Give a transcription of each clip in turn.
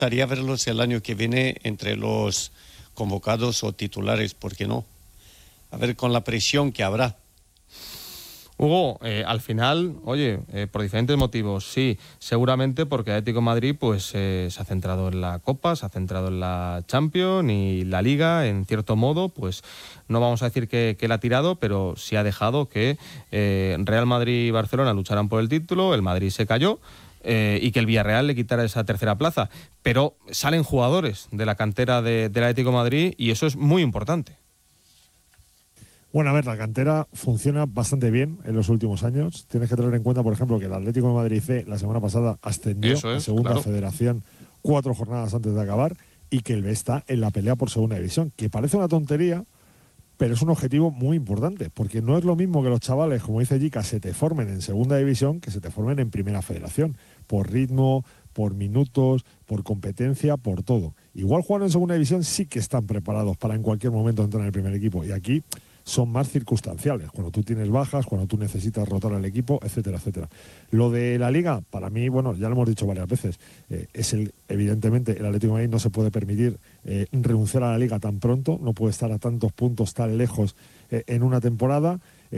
gustaría verlos el año que viene entre los convocados o titulares, ¿por qué no? A ver, con la presión que habrá. Hugo, al final, oye, por diferentes motivos, sí, seguramente porque Atlético de Madrid pues se ha centrado en la Copa, se ha centrado en la Champions y la Liga, en cierto modo, pues no vamos a decir que la ha tirado, pero sí ha dejado que Real Madrid y Barcelona lucharan por el título, el Madrid se cayó, y que el Villarreal le quitara esa tercera plaza. Pero salen jugadores de la cantera del Atlético de Madrid y eso es muy importante. Bueno, a ver, la cantera funciona bastante bien en los últimos años. Tienes que tener en cuenta, por ejemplo, que el Atlético de Madrid C la semana pasada ascendió a Segunda Federación 4 jornadas antes de acabar y que el B está en la pelea por Segunda División, que parece una tontería, pero es un objetivo muy importante, porque no es lo mismo que los chavales, como dice Jica, se te formen en Segunda División que se te formen en Primera Federación, por ritmo, por minutos, por competencia, por todo. Igual jugando en Segunda División sí que están preparados para en cualquier momento entrar en el primer equipo, y aquí son más circunstanciales, cuando tú tienes bajas, cuando tú necesitas rotar al equipo, etcétera, etcétera. Lo de la Liga, para mí, bueno, ya lo hemos dicho varias veces, evidentemente el Atlético de Madrid no se puede permitir renunciar a la Liga tan pronto, no puede estar a tantos puntos tan lejos en una temporada.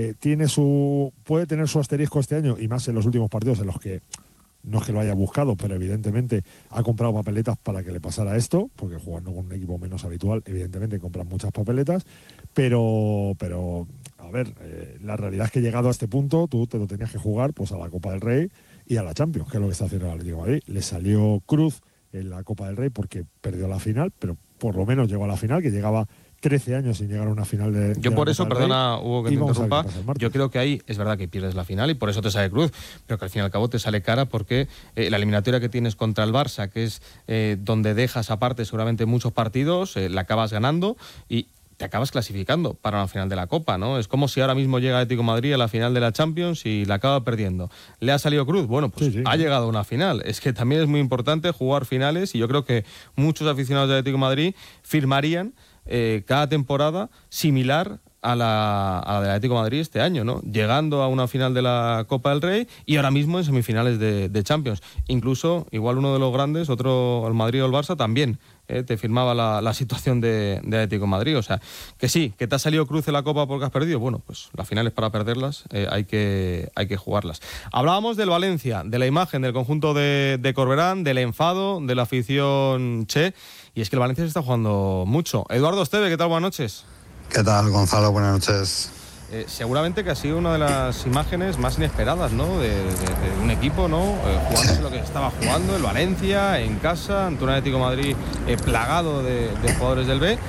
Puede tener su asterisco este año, y más en los últimos partidos en los que no es que lo haya buscado, pero evidentemente ha comprado papeletas para que le pasara esto, porque jugando con un equipo menos habitual, evidentemente compran muchas papeletas, pero a ver, la realidad es que llegado a este punto, tú te lo tenías que jugar pues a la Copa del Rey y a la Champions, que es lo que está haciendo el Atlético de Madrid. Le salió cruz en la Copa del Rey porque perdió la final, pero por lo menos llegó a la final, que llegaba 13 años sin llegar a una final de Yo por eso, perdona Hugo que te interrumpa, yo creo que ahí es verdad que pierdes la final y por eso te sale cruz, pero que al fin y al cabo te sale cara porque la eliminatoria que tienes contra el Barça, que es donde dejas aparte seguramente muchos partidos, la acabas ganando y te acabas clasificando para una final de la Copa, ¿no? Es como si ahora mismo llega Atlético de Madrid a la final de la Champions y la acaba perdiendo. ¿Le ha salido cruz? Bueno, pues sí. Ha llegado a una final. Es que también es muy importante jugar finales y yo creo que muchos aficionados de Atlético de Madrid firmarían cada temporada similar a la del Atlético de Madrid este año, ¿no? Llegando a una final de la Copa del Rey y ahora mismo en semifinales de Champions. Incluso, igual uno de los grandes, otro el Madrid o el Barça, también te firmaba la situación de Atlético de Madrid. O sea, que sí, que te ha salido cruz en la Copa porque has perdido. Bueno, pues las finales para perderlas hay que jugarlas. Hablábamos del Valencia, de la imagen del conjunto de Corberán, del enfado, de la afición Che, y es que el Valencia se está jugando mucho. Eduardo Esteve, ¿qué tal? Buenas noches. ¿Qué tal, Gonzalo? Buenas noches. Seguramente que ha sido una de las imágenes más inesperadas, ¿no? De un equipo, ¿no? Jugándose lo que estaba jugando, el Valencia, en casa, ante un Atlético de Madrid plagado de jugadores del B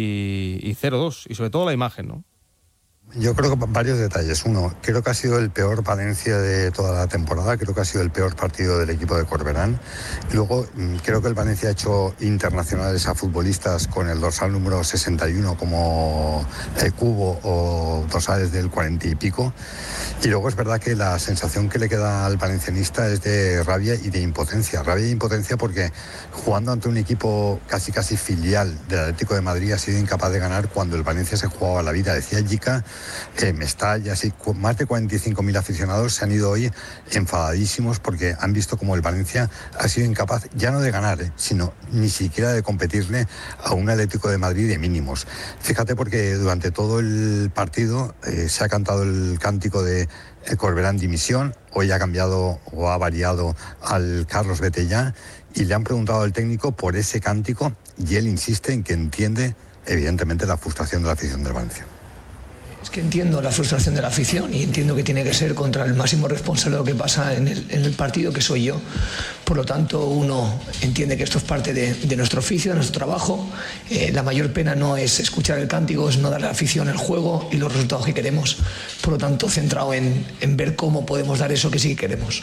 y 0-2. Y sobre todo la imagen, ¿no? Yo creo que varios detalles. Uno, creo que ha sido el peor Valencia de toda la temporada, creo que ha sido el peor partido del equipo de Corberán. Luego, creo que el Valencia ha hecho internacionales a futbolistas con el dorsal número 61 como el Cubo o dorsales del 40 y pico. Y luego es verdad que la sensación que le queda al valencianista es de rabia y de impotencia. Rabia e impotencia porque jugando ante un equipo casi filial del Atlético de Madrid ha sido incapaz de ganar cuando el Valencia se jugaba la vida. Decía Jica, Mestalla, así, más de 45.000 aficionados se han ido hoy enfadadísimos porque han visto como el Valencia ha sido incapaz ya no de ganar, sino ni siquiera de competirle a un Atlético de Madrid de mínimos. Fíjate porque durante todo el partido se ha cantado el cántico de Corberán dimisión, hoy ha cambiado o ha variado al Carlos vete ya y le han preguntado al técnico por ese cántico y él insiste en que entiende evidentemente la frustración de la afición del Valencia. Es que entiendo la frustración de la afición y entiendo que tiene que ser contra el máximo responsable de lo que pasa en el partido, que soy yo. Por lo tanto, uno entiende que esto es parte de nuestro oficio, de nuestro trabajo. La mayor pena no es escuchar el cántico, es no darle a la afición el juego y los resultados que queremos. Por lo tanto, centrado en ver cómo podemos dar eso que sí queremos.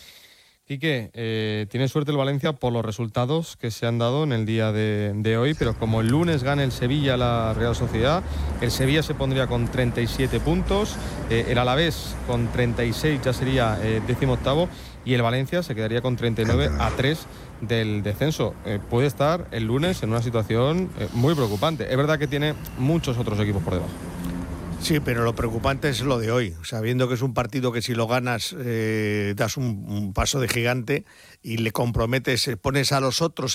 Quique, tiene suerte el Valencia por los resultados que se han dado en el día de hoy, pero como el lunes gana el Sevilla la Real Sociedad, el Sevilla se pondría con 37 puntos, el Alavés con 36 ya sería 18º y el Valencia se quedaría con 39 a 3 del descenso. Puede estar el lunes en una situación muy preocupante. Es verdad que tiene muchos otros equipos por debajo. Sí, pero lo preocupante es lo de hoy, sabiendo que es un partido que si lo ganas das un paso de gigante y le comprometes, pones a los otros